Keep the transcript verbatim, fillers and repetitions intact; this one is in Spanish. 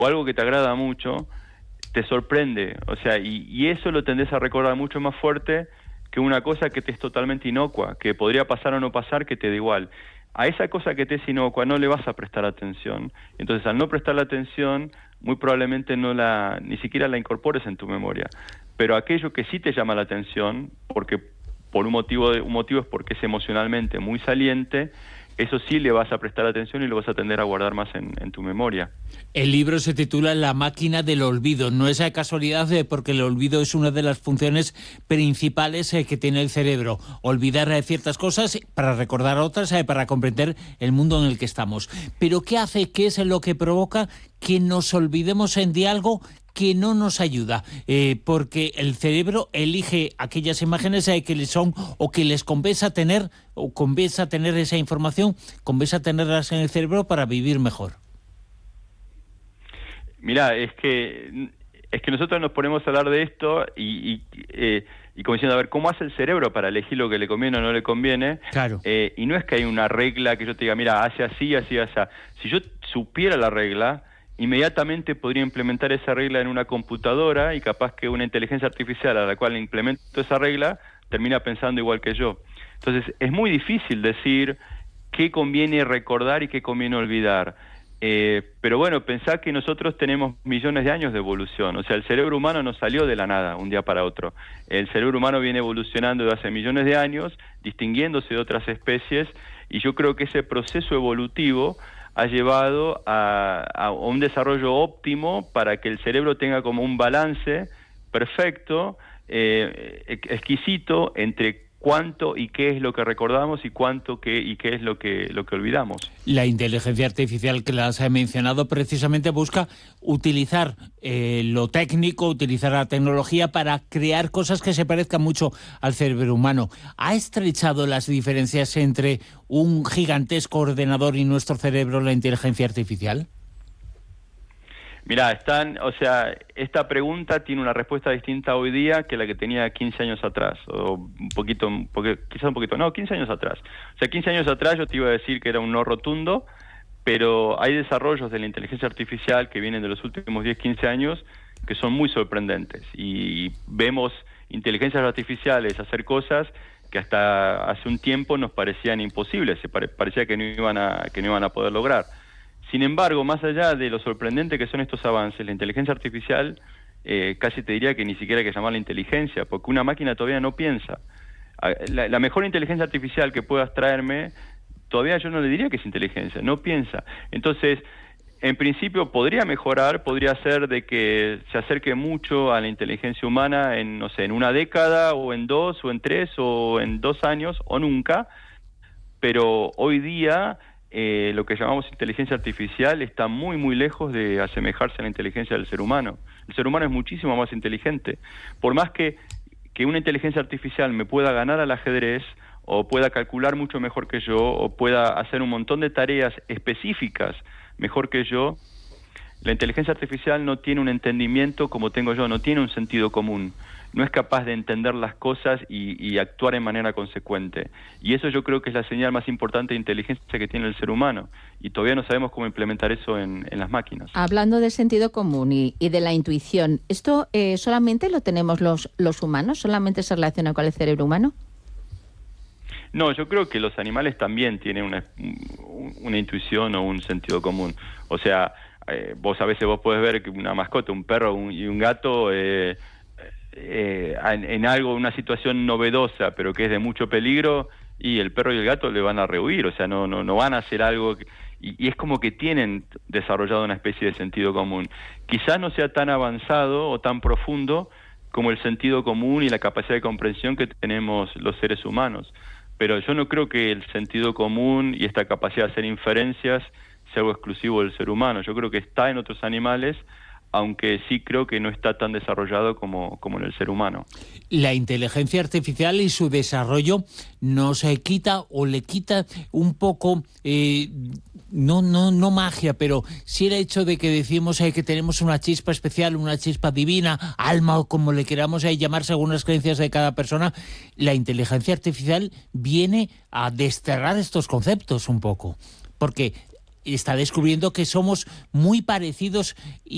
o algo que te agrada mucho, te sorprende, o sea, y, y eso lo tendés a recordar mucho más fuerte que una cosa que te es totalmente inocua, que podría pasar o no pasar, que te da igual. A esa cosa que te es inocua no le vas a prestar atención. Entonces, al no prestarle atención, muy probablemente no la, ni siquiera la incorpores en tu memoria. Pero aquello que sí te llama la atención, porque por un motivo, de, un motivo es porque es emocionalmente muy saliente, eso sí le vas a prestar atención y lo vas a tender a guardar más en, en tu memoria. El libro se titula La máquina del olvido. No es de casualidad, eh, porque el olvido es una de las funciones principales eh, que tiene el cerebro. Olvidar eh, ciertas cosas para recordar otras, eh, para comprender el mundo en el que estamos. Pero ¿qué hace? ¿Qué es lo que provoca que nos olvidemos en de algo que no nos ayuda? Eh, porque el cerebro elige aquellas imágenes eh, que les son o que les compensa tener, o compensa tener esa información, compensa tenerlas en el cerebro para vivir mejor. Mirá, es que es que nosotros nos ponemos a hablar de esto y, y, eh, y como diciendo, a ver, ¿cómo hace el cerebro para elegir lo que le conviene o no le conviene? Claro. Eh, y no es que hay una regla que yo te diga, mira, hace así, así, así. Si yo supiera la regla, inmediatamente podría implementar esa regla en una computadora y capaz que una inteligencia artificial a la cual le implemento esa regla termina pensando igual que yo. Entonces, es muy difícil decir qué conviene recordar y qué conviene olvidar. Eh, pero bueno, pensá que nosotros tenemos millones de años de evolución, o sea, el cerebro humano no salió de la nada un día para otro. El cerebro humano viene evolucionando desde hace millones de años, distinguiéndose de otras especies, y yo creo que ese proceso evolutivo ha llevado a, a un desarrollo óptimo para que el cerebro tenga como un balance perfecto, eh, exquisito, entre cuánto y qué es lo que recordamos y cuánto qué y qué es lo que lo que olvidamos. La inteligencia artificial que las he mencionado precisamente busca utilizar eh, lo técnico, utilizar la tecnología para crear cosas que se parezcan mucho al cerebro humano. ¿Ha estrechado las diferencias entre un gigantesco ordenador y nuestro cerebro, la inteligencia artificial? Mirá, están, o sea, esta pregunta tiene una respuesta distinta hoy día que la que tenía quince años atrás, o un poquito, porque, quizás un poquito, no, quince años atrás. O sea, quince años atrás yo te iba a decir que era un no rotundo, pero hay desarrollos de la inteligencia artificial que vienen de los últimos diez, quince años que son muy sorprendentes. Y vemos inteligencias artificiales hacer cosas que hasta hace un tiempo nos parecían imposibles, se pare, parecía que no iban a, que no iban a poder lograr. Sin embargo, más allá de lo sorprendente que son estos avances, la inteligencia artificial, eh, casi te diría que ni siquiera hay que llamarla inteligencia, porque una máquina todavía no piensa. La, la mejor inteligencia artificial que puedas traerme, todavía yo no le diría que es inteligencia, no piensa. Entonces, en principio podría mejorar, podría ser de que se acerque mucho a la inteligencia humana en, no sé, en una década, o en dos, o en tres, o en dos años, o nunca, pero hoy día Eh, lo que llamamos inteligencia artificial está muy muy lejos de asemejarse a la inteligencia del ser humano. El ser humano es muchísimo más inteligente. Por más que, que una inteligencia artificial me pueda ganar al ajedrez, o pueda calcular mucho mejor que yo, o pueda hacer un montón de tareas específicas mejor que yo, la inteligencia artificial no tiene un entendimiento como tengo yo, no tiene un sentido común. No es capaz de entender las cosas y, y actuar en manera consecuente. Y eso yo creo que es la señal más importante de inteligencia que tiene el ser humano. Y todavía no sabemos cómo implementar eso en, en las máquinas. Hablando de sentido común y, y de la intuición, ¿esto eh, solamente lo tenemos los, los humanos? ¿Solamente se relaciona con el cerebro humano? No, yo creo que los animales también tienen una, una intuición o un sentido común. O sea, eh, vos a veces vos podés ver que una mascota, un perro un, y un gato... Eh, Eh, en, en algo, una situación novedosa, pero que es de mucho peligro, y el perro y el gato le van a rehuir, o sea, no, no, no van a hacer algo, que, y, y es como que tienen desarrollado una especie de sentido común. Quizá no sea tan avanzado o tan profundo como el sentido común y la capacidad de comprensión que tenemos los seres humanos, pero yo no creo que el sentido común y esta capacidad de hacer inferencias sea algo exclusivo del ser humano. Yo creo que está en otros animales, aunque sí creo que no está tan desarrollado como, como en el ser humano. La inteligencia artificial y su desarrollo nos eh, quita o le quita un poco, eh, no, no, no magia, pero sí el hecho de que decimos eh, que tenemos una chispa especial, una chispa divina, alma o como le queramos eh, llamar según las creencias de cada persona. La inteligencia artificial viene a desterrar estos conceptos un poco, porque está descubriendo que somos muy parecidos y